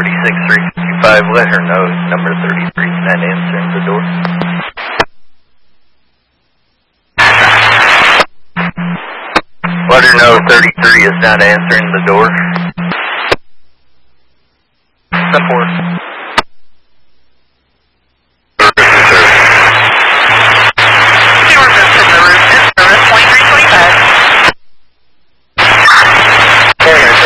46355, let her know number 33 is not answering the door. Let her know 33 is not answering the door. Support. Service in the room is service 2325.